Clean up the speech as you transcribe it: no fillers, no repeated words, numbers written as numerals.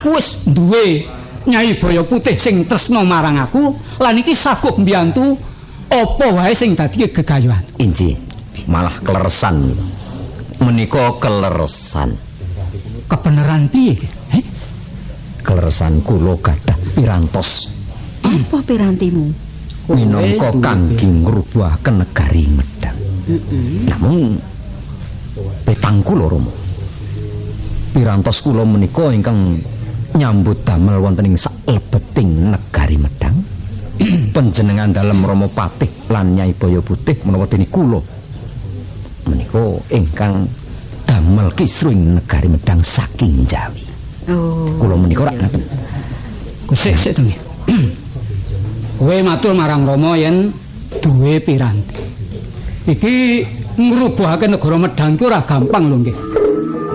aku wis duwe Nyai Baya Putih sing tresna marang aku lan iki sagup mbiyantu apa wae sing dadi gegayuhan. Inji, malah kleresan. Menika kleresan. Kebeneran piye iki? Kleresan kula gadah pirantos. Apa pirantimu? Minangka kangge ngrubuhaken negari Medang. Namung petang kula Rama. Pirantos kula menika ingkang nyambut damel wonten ing saklebeting negari Medang. Panjenengan dalem Rama Patih lan Nyai Baya Putih menawa dene kula menika ingkang damel kisruing negari Medang saking Jawi. Oh. Kula menika rak ngaten. Sik to nggih. Kowe matur marang Rama yen duwe piranti. Iki ngrubuhake negara Medang ki ora gampang lho nggih.